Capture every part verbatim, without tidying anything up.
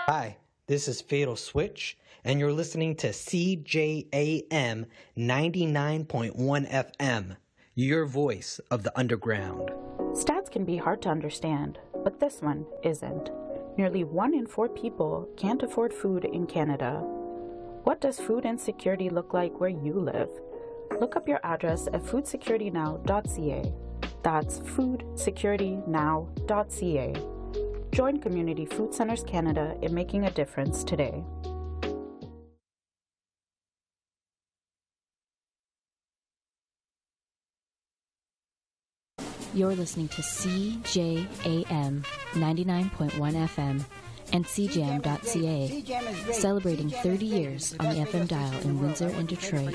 Hi, this is Fatal Switch, and you're listening to C J A M ninety-nine point one F M, your voice of the underground. Stats can be hard to understand, but this one isn't. Nearly one in four people can't afford food in Canada. What does food insecurity look like where you live? Look up your address at food security now dot c a. That's food security now dot c a. Join Community Food Centers Canada in making a difference today. You're listening to C J A M ninety-nine point one F M and C J A M dot C A, celebrating thirty years on the F M dial in Windsor and Detroit.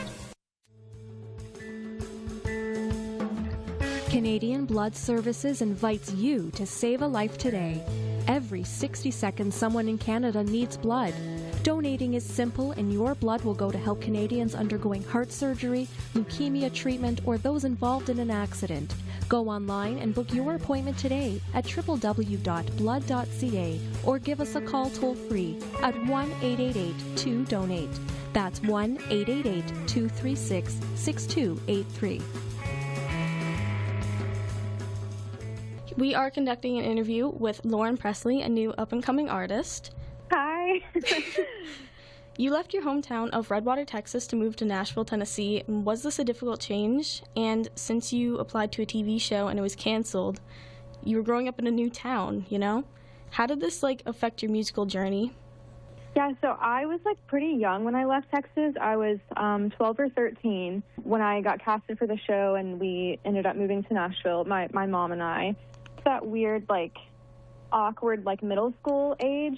Canadian Blood Services invites you to save a life today. Every sixty seconds, someone in Canada needs blood. Donating is simple, and your blood will go to help Canadians undergoing heart surgery, leukemia treatment, or those involved in an accident. Go online and book your appointment today at w w w dot blood dot c a or give us a call toll-free at one eight eight eight two donate. That's one eight eight eight two three six six two eight three. We are conducting an interview with Lauren Presley, a new up-and-coming artist. Hi. You left your hometown of Redwater, Texas to move to Nashville, Tennessee. Was this a difficult change? And since you applied to a T V show and it was canceled, you were growing up in a new town, you know? How did this, like, affect your musical journey? Yeah, so I was, like, pretty young when I left Texas. I was um, twelve or thirteen when I got casted for the show, and we ended up moving to Nashville, my, my mom and I. That weird, like, awkward, like, middle school age.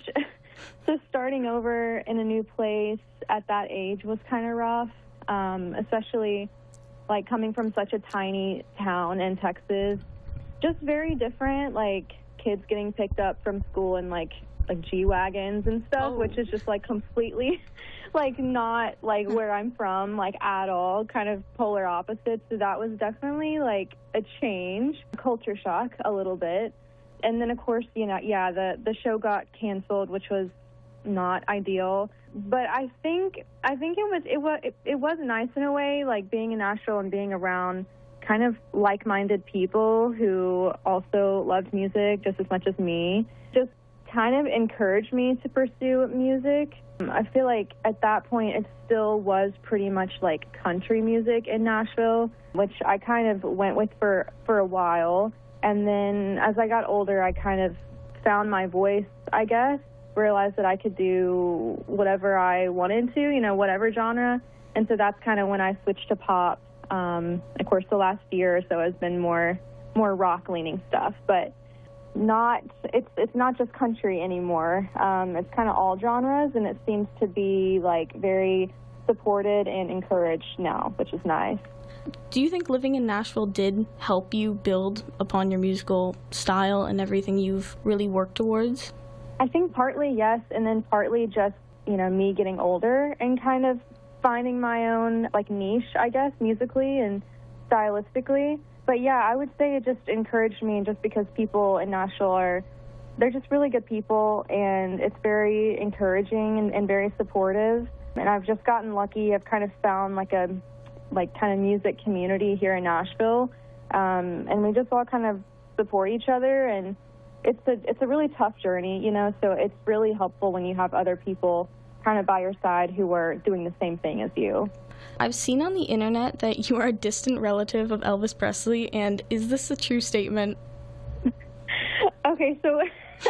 So starting over in a new place at that age was kind of rough, um, especially, like, coming from such a tiny town in Texas. Just very different, like, kids getting picked up from school in, like, like G-Wagons and stuff, Oh. which is just, like, completely, like, not, like, where I'm from, like, at all, kind of polar opposites. So that was definitely, like, a change, culture shock a little bit. And then, of course, you know, yeah, the, the show got canceled, which was not ideal. But I think I think it was it was it, it was nice in a way, like being in Nashville and being around kind of like-minded people who also loved music just as much as me. Just kind of encouraged me to pursue music. I feel like at that point it still was pretty much like country music in Nashville, which I kind of went with for, for a while. And then as I got older, I kind of found my voice, I guess, realized that I could do whatever I wanted to, you know, whatever genre. And so that's kind of when I switched to pop. Um, of course, the last year or so has been more more rock-leaning stuff, but not it's it's not just country anymore. Um, it's kind of all genres, and it seems to be like very supported and encouraged now, which is nice. Do you think living in Nashville did help you build upon your musical style and everything you've really worked towards? I think partly yes, and then partly just, you know, me getting older and kind of finding my own, like, niche, I guess, musically and stylistically. But yeah, I would say it just encouraged me just because people in Nashville are, they're just really good people, and it's very encouraging and, and very supportive. And I've just gotten lucky. I've kind of found like a, like kind of music community here in Nashville. Um, and we just all kind of support each other, and it's a, it's a really tough journey, you know, so it's really helpful when you have other people kind of by your side who are doing the same thing as you. I've seen on the internet that you are a distant relative of Elvis Presley, and is this a true statement? Okay, so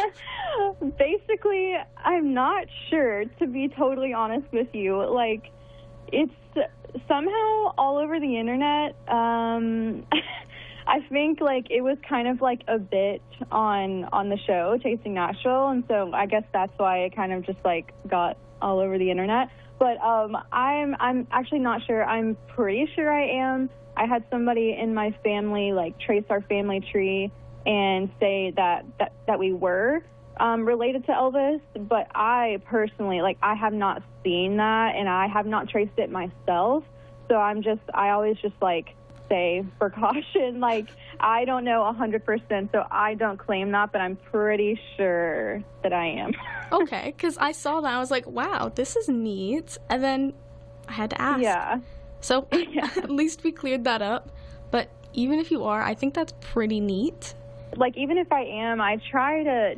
basically, I'm not sure, to be totally honest with you. Like, it's somehow all over the internet. Um, I think, like, it was kind of like a bit on on the show, Chasing Nashville, and so I guess that's why it kind of just, like, got all over the internet. But um, I'm I'm actually not sure. I'm pretty sure I am. I had somebody in my family, like, trace our family tree and say that, that, that we were um, related to Elvis. But I personally, like, I have not seen that, and I have not traced it myself. So I'm just, I always just, like, say for caution. Like, I don't know one hundred percent, so I don't claim that, but I'm pretty sure that I am. Okay, because I saw that. I was like, wow, this is neat. And then I had to ask. Yeah. So at least we cleared that up. But even if you are, I think that's pretty neat. Like, even if I am, I try to